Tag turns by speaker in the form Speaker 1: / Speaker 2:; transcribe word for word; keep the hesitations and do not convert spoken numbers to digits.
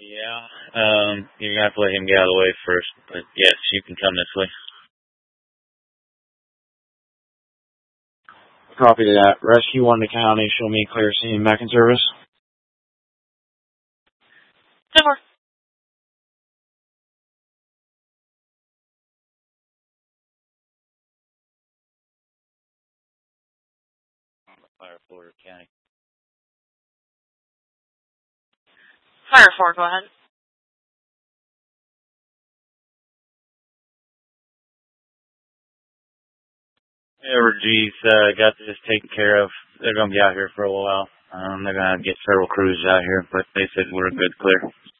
Speaker 1: Yeah, um, you're gonna have to let him get out of the way first, but yes, you can come this way. Copy to that. Rescue one to county, show me clear scene, back in service.
Speaker 2: Never.
Speaker 1: Fire Florida County.
Speaker 2: Fire four, go ahead.
Speaker 1: Evergy's uh, got this taken care of. They're gonna be out here for a while. Um, they're gonna get several crews out here, but they said we're good clear.